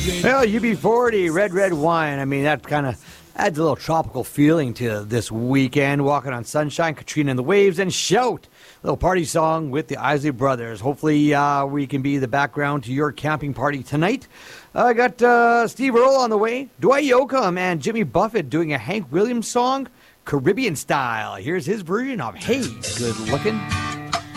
Well, UB40, red wine. I mean, that kind of adds a little tropical feeling to this weekend. Walking on Sunshine, Katrina and the Waves, and Shout. Little party song with the Isley Brothers. Hopefully, we can be the background to your camping party tonight. I got Steve Earle on the way, Dwight Yoakam, and Jimmy Buffett doing a Hank Williams song, Caribbean style. Here's his version of Hey, Good Looking.